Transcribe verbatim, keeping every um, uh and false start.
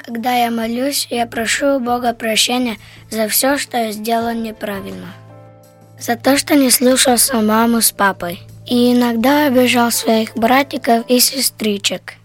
Когда я молюсь, я прошу у Бога прощения за все, что я сделал неправильно. За то, что не слушался маму с папой. И иногда обижал своих братиков и сестричек.